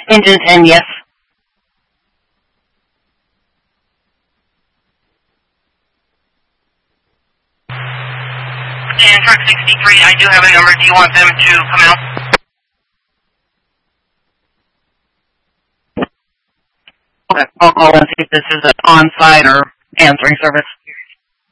Engine 10, yes. And truck 63, I do have a number. Do you want them to come out? Okay, I'll call and see if this is an on-site or answering service.